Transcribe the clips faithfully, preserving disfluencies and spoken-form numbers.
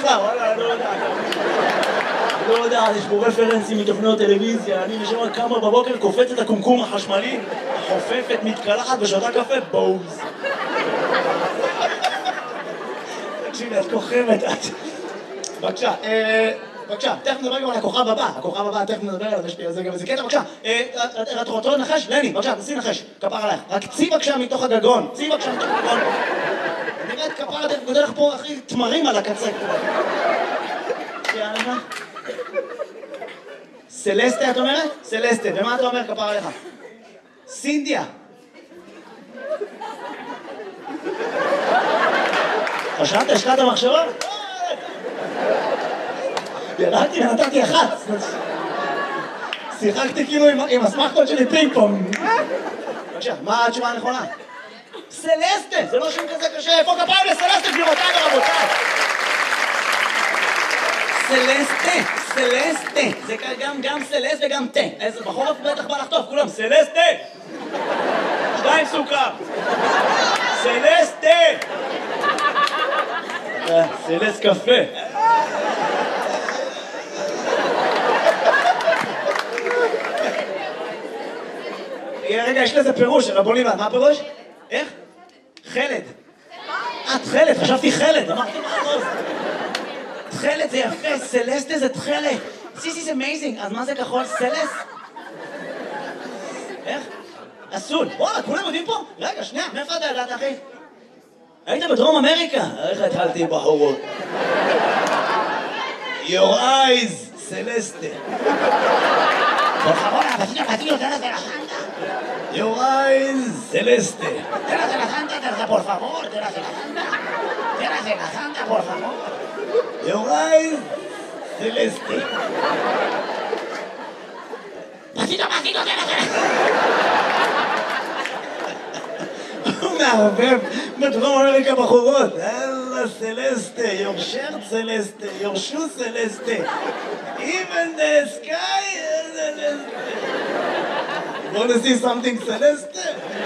אבא, וואלה, לא יודע. לא יודע, יש פה רפרנסים מתוכניות טלוויזיה, אני נשמע כמה בבוקר קופץ את הקומקום החשמלי, חופפת, מתקלחת ושותה קפה, בוז. תקשיבי, את כוכבת, את... בבקשה, בבקשה, תכף נדבר גם על הכוכב הבא, הכוכב הבא, תכף נדבר עליו, יש לי על זה גם איזה קטע, בבקשה, את רוצה לנחש? לני, בבקשה, תנסי לנחש, כפר עלייך, רק צי בבקשה מתוך הגגון, צי בבקשה מתוך הגגון. נראה את כפר, אתה גודל לך פה הכי תמרים על הקצה. יאללה. סלסטה, את אומרת? סלסטה, ומה אתה אומר כפר עליך? סינדיה. חשבת, השקעת המחשבה? ירדתי ונתתי אחת. שיחקתי כאילו עם הסמכות שלי פינג פונג. בבקשה, מה התשובה הנכונה? סלסטה, זה לא שם כזה קשה. איפה כפיים לסלסטה, גבירותיי ורבותיי? סלסטה, סלסטה. זה גם סלסט וגם תה. איזה בחורף בטח בא לחטוף, כולם. סלסטה! שתיים סוכר. סלסטה! סלסט קפה. רגע, יש לזה פירוש, אבל בוא נלמד. מה הפירוש? איך? חלד. את חלד, חשבתי חלד. אמרתי מה הראש? תחלת זה יפה, סלסטה זה תחלת. This is amazing. אז מה זה כחול? סלס? איך? אסול. וואלה, כולם יודעים פה? רגע, שנייה, מאיפה אתה ידעת, אחי? היית בדרום אמריקה? איך התחלתי בחורות? Your eyes, סלסטה. por favor, vecino, vecino, tras de la santa. Your eyes, celeste. Tras de la santa, tras, por favor, tras de la santa. Tras de la santa, por favor. Your eyes, celeste. Vecino, vecino, tras de la הוא מערבב בדרום אמריקה בחורות. אללה סלסטה, your shirt סלסטה, your shoe סלסטה. Even the sky is celeste. Want to see something celeste?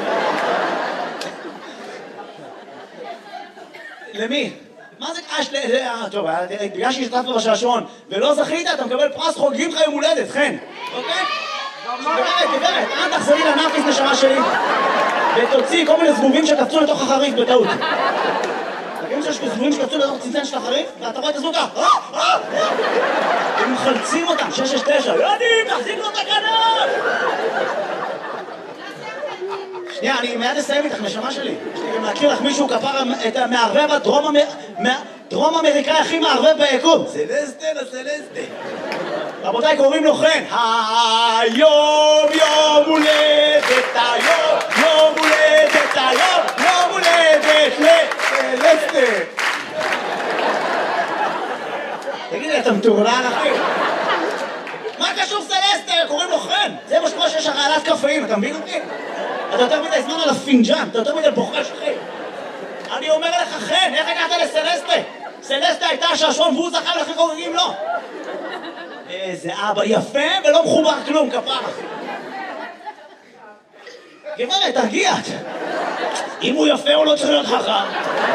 למי? מה זה קש ל... טוב, בגלל שהשתתפת בשעשועון ולא זכית, אתה מקבל פרס חוגגים לך יום הולדת, חן. אוקיי? גברת, גברת, אל תחזרי לנאפיס נשמה שלי ותוציא כל מיני זבובים שקפצו לתוך החריף בטעות. תגידו שיש זבובים שקפצו לתוך צנצן של החריף ואתה רואה את הזבוב ככה הם מחלצים אותם, שש שש תשע ילדים, תחזיק לו את הכנף! שנייה, אני מיד אסיים איתך, נשמה שלי. אני מכיר לך מישהו כפר את המערבב הדרום אמריקאי הכי מערבב ביקום. סלסטה לסלסטה. רבותיי, קוראים לו חן. היום יום הולדת, היום יום הולדת, היום יום הולדת לסלסטה. תגידי, אתה מטורלל, אחי? מה קשור סלסטה? קוראים לו חן. זה מה שקורה שיש הרעלת קפאים, אתה מבין אותי? אתה יותר מדי זמן על הפינג'אן, אתה יותר מדי בוחש, אחי. אני אומר לך, חן, איך הגעת לסלסטה? סלסטה הייתה השעשועון והוא זכה ולכן חוגגים לו. איזה אבא יפה ולא מחובר כלום, כפרה. גברת, תרגיע. אם הוא יפה הוא לא צריך להיות חכם.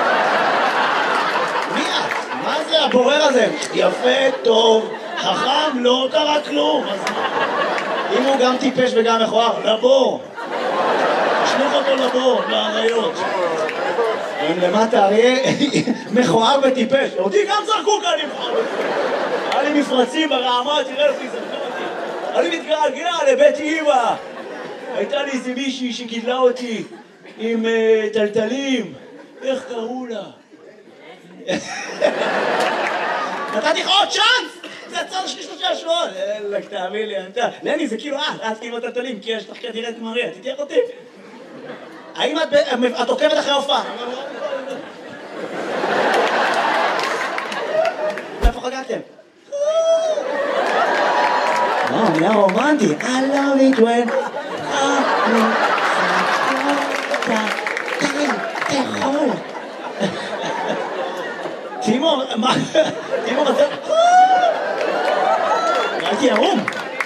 מי את? מה זה הבורר הזה? יפה, טוב, חכם, לא קרה כלום. אם הוא גם טיפש וגם מכוער, לבור. תשלוח אותו לבור, לאריות. אם למטה אריה מכוער וטיפש. אותי גם זרקו כאן מכוער. היה לי מפרצים ברעמה, תראה לפי זה. אני מתגעגע לבית אמא. הייתה לי איזה מישהי שגידלה אותי עם טלטלים. איך קראו לה? נתתי לך עוד צ'אנס! זה הצד שלי שלושה שבועות! אלק, תאמין לי, אתה... לני, זה כאילו את, את כאילו טלטלים, כי יש לך כנראה את מריה, תתייח אותי. האם את עוקבת אחרי הופעה? איפה חגגתם? וואו, נהיה רומנטי. I love it when... תאכול. תימור, מה? תימור, אתה... הייתי ערום.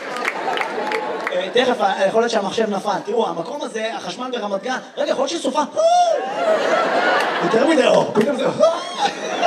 תכף, יכול להיות שהמחשב נפל. תראו, המקום הזה, החשמל ברמת גן, רגע, יכול להיות שסופה. יותר מדי אור, פתאום זה...